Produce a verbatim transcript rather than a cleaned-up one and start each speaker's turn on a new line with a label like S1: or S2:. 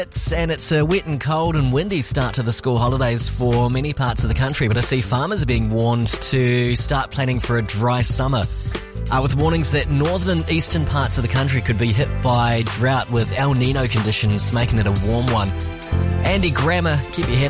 S1: It's, and it's a wet and cold and windy start to the school holidays for many parts of the country, but I see farmers are being warned to start planning for a dry summer, uh, with warnings that northern and eastern parts of the country could be hit by drought with El Nino conditions, making it a warm one. Andy Grammer, keep your head